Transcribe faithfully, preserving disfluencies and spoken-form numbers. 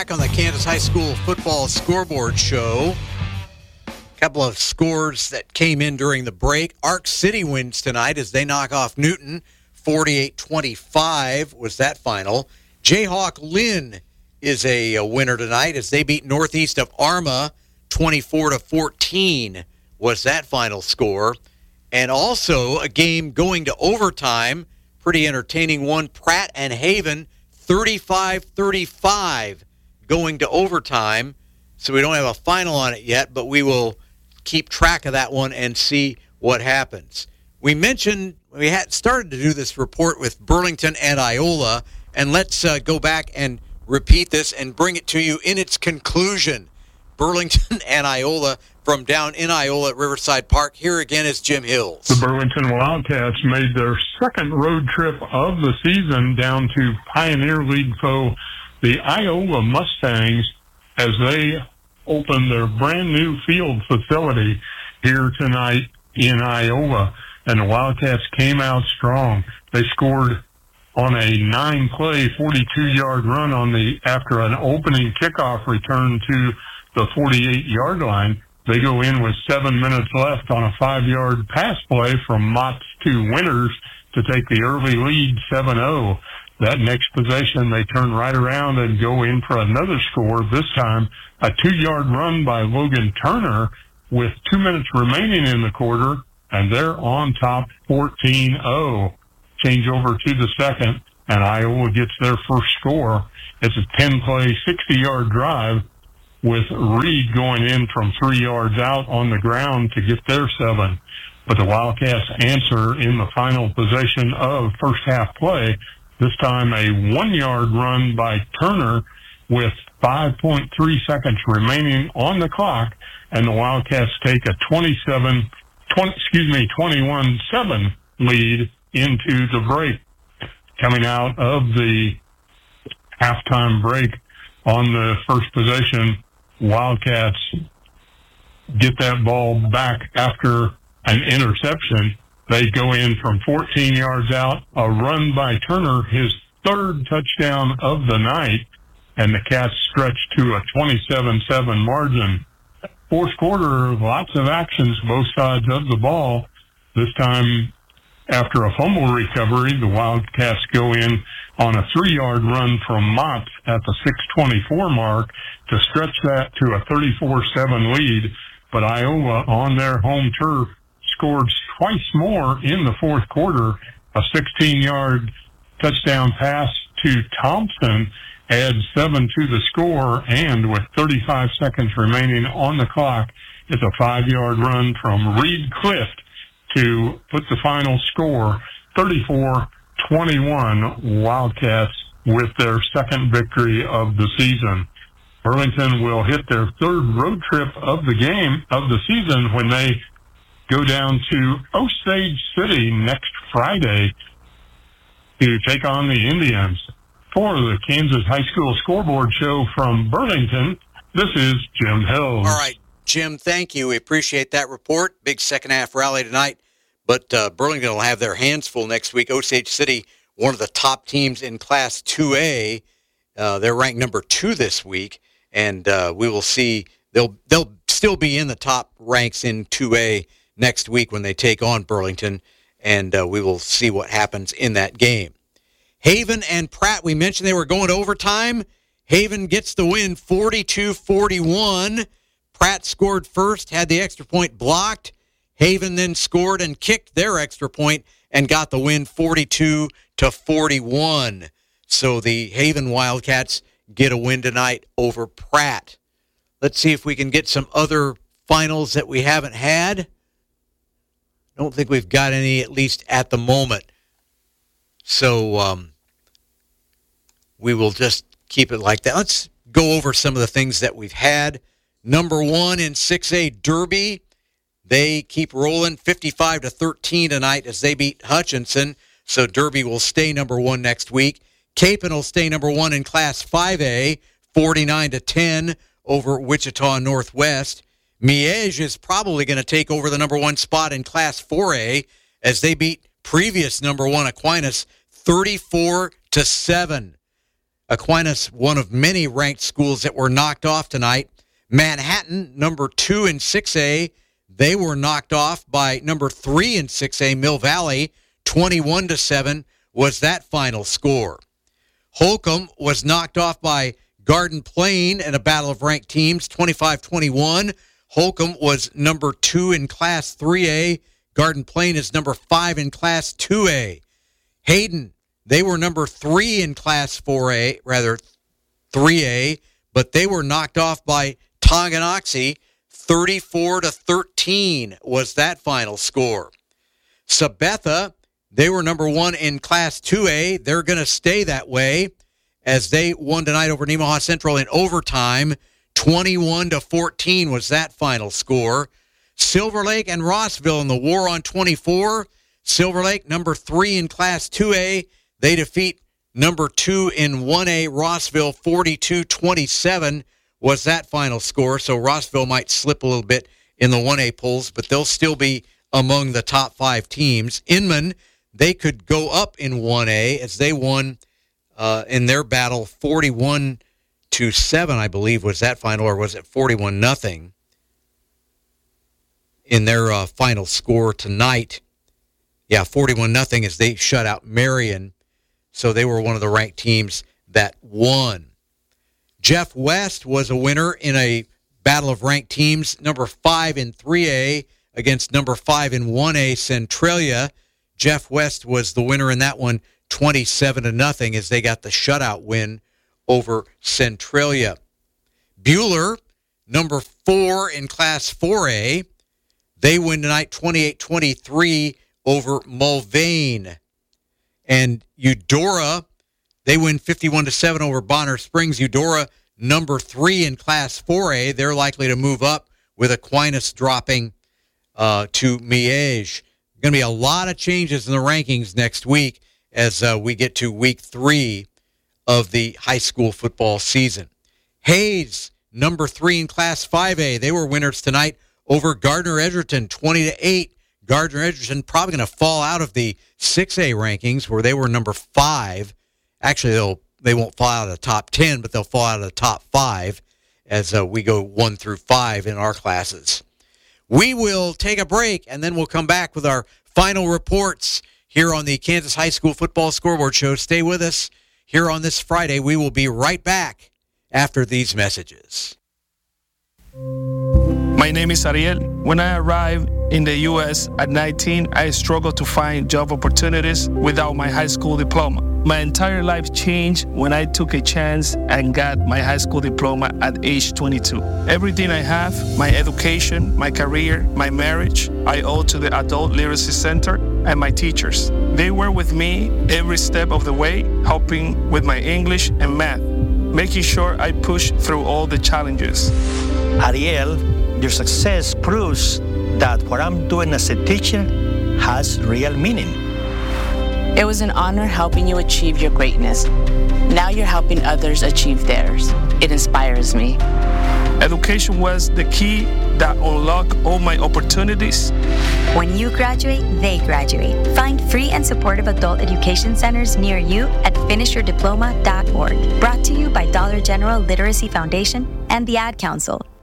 back on the Kansas High School Football Scoreboard Show. A couple of scores that came in during the break. Ark City wins tonight as they knock off Newton. forty-eight twenty-five was that final. Jayhawk Lynn is a, a winner tonight as they beat Northeast of Arma. twenty-four to fourteen was that final score. And also a game going to overtime. Pretty entertaining one. Pratt and Haven, thirty-five thirty-five going to overtime. So we don't have a final on it yet, but we will keep track of that one and see what happens. We mentioned we had started to do this report with Burlington and Iola, and let's uh, go back and repeat this and bring it to you in its conclusion. Burlington and Iola from down in Iola at Riverside Park. Here again is Jim Hills. The Burlington Wildcats made their second road trip of the season down to Pioneer League foe, the Iola Mustangs, as they opened their brand new field facility here tonight in Iola. And the Wildcats came out strong. They scored on a nine-play, forty-two-yard run on the after an opening kickoff return to the forty-eight-yard line. They go in with seven minutes left on a five-yard pass play from Mott's two winners to take the early lead seven oh. That next possession, they turn right around and go in for another score, this time a two-yard run by Logan Turner with two minutes remaining in the quarter, and they're on top fourteen oh. Change over to the second, and Iowa gets their first score. It's a ten-play, sixty-yard drive with Reed going in from three yards out on the ground to get their seven. But the Wildcats answer in the final possession of first half play, this time a one-yard run by Turner with five point three seconds remaining on the clock, and the Wildcats take a twenty-seven, twenty, excuse me, twenty-one seven lead into the break. Coming out of the halftime break on the first possession, Wildcats get that ball back after an interception. They go in from fourteen yards out, a run by Turner, his third touchdown of the night, and the Cats stretch to a twenty-seven seven margin. Fourth quarter, lots of actions, both sides of the ball. This time, after a fumble recovery, the Wildcats go in on a three-yard run from Mott at the six twenty-four mark to stretch that to a thirty-four seven lead. But Iowa, on their home turf, scored twice more in the fourth quarter. A sixteen-yard touchdown pass to Thompson adds seven to the score, and with thirty-five seconds remaining on the clock, it's a five-yard run from Reed Clift to put the final score, thirty-four twenty-one, Wildcats with their second victory of the season. Burlington will hit their third road trip of the game, of the season, when they go down to Osage City next Friday to take on the Indians. For the Kansas High School Scoreboard Show from Burlington, this is Jim Hills. All right, Jim, thank you. We appreciate that report. Big second half rally tonight. But uh, Burlington will have their hands full next week. Osage City, one of the top teams in Class two A. Uh, they're ranked number two this week, and uh, we will see. They'll they'll still be in the top ranks in two A next week when they take on Burlington, and uh, we will see what happens in that game. Haven and Pratt, we mentioned they were going to overtime. Haven gets the win, forty-two forty-one. Pratt scored first, had the extra point blocked. Haven then scored and kicked their extra point and got the win forty-two to forty-one. So the Haven Wildcats get a win tonight over Pratt. Let's see if we can get some other finals that we haven't had. I don't think we've got any, at least at the moment. So um, we will just keep it like that. Let's go over some of the things that we've had. Number one in six A Derby. They keep rolling fifty-five to thirteen tonight as they beat Hutchinson. So Derby will stay number one next week. Capen will stay number one in Class five A, forty-nine to ten over Wichita Northwest. Miege is probably going to take over the number one spot in Class four A as they beat previous number one Aquinas thirty-four to seven. Aquinas, one of many ranked schools that were knocked off tonight. Manhattan, number two in six A, they were knocked off by number three in six A, Mill Valley. twenty-one to seven was that final score. Holcomb was knocked off by Garden Plain in a battle of ranked teams, twenty-five twenty-one. Holcomb was number two in Class three A. Garden Plain is number five in Class two A. Hayden, they were number three in Class four A, rather three A, but they were knocked off by Tonganoxie. thirty-four to thirteen was that final score. Sabetha, they were number one in Class two A. They're going to stay that way as they won tonight over Nemaha Central in overtime. twenty-one to fourteen was that final score. Silver Lake and Rossville in the war on twenty-four. Silver Lake, number three in Class two A. They defeat number two in one A, Rossville, forty-two twenty-seven was that final score. So Rossville might slip a little bit in the one A polls, but they'll still be among the top five teams. Inman, they could go up in one A as they won uh, in their battle forty-one to seven, I believe, was that final, or was it forty-one nothing in their uh, final score tonight? Yeah, forty-one nothing as they shut out Marion. So they were one of the ranked teams that won. Jeff West was a winner in a battle of ranked teams, number five in three A against number five in one A, Centralia. Jeff West was the winner in that one, twenty-seven to nothing, as they got the shutout win over Centralia. Buhler, number four in Class four A, they win tonight twenty-eight twenty-three over Mulvane. And Eudora, they win fifty-one to seven over Bonner Springs. Eudora, number three in Class four A. They're likely to move up with Aquinas dropping uh, to Miege. Going to be a lot of changes in the rankings next week as uh, we get to week three of the high school football season. Hayes, number three in Class five A. They were winners tonight over Gardner Edgerton, twenty to eight. Gardner Edgerton probably going to fall out of the six A rankings where they were number five. Actually, they'll, they won't fall out of the top ten, but they'll fall out of the top five as uh, we go one through five in our classes. We will take a break, and then we'll come back with our final reports here on the Kansas High School Football Scoreboard Show. Stay with us here on this Friday. We will be right back after these messages. My name is Ariel. When I arrived in the U S at nineteen, I struggled to find job opportunities without my high school diploma. My entire life changed when I took a chance and got my high school diploma at age twenty-two. Everything I have, my education, my career, my marriage, I owe to the Adult Literacy Center and my teachers. They were with me every step of the way, helping with my English and math, making sure I pushed through all the challenges. Ariel, your success proves that what I'm doing as a teacher has real meaning. It was an honor helping you achieve your greatness. Now you're helping others achieve theirs. It inspires me. Education was the key that unlocked all my opportunities. When you graduate, they graduate. Find free and supportive adult education centers near you at finish your diploma dot org. Brought to you by Dollar General Literacy Foundation and the Ad Council.